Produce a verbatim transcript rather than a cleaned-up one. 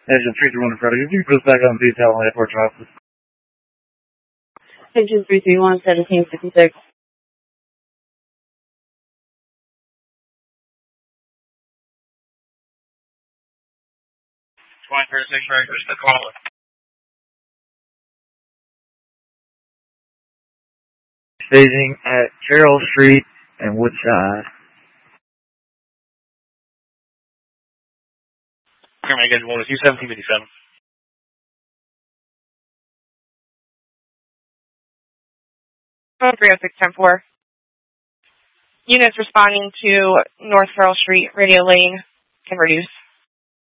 Engine three three one in front of you. You can put us back on detail on the airport office. Engine three three one, seventeen fifty-six. twenty-first, six, breakfast, the call. Staging at Carroll Street and Woodside. Come on, guys, one with you, seventeen fifty-seven. three oh six ten four. Units responding to North Carroll Street, Radio Lane, can reduce.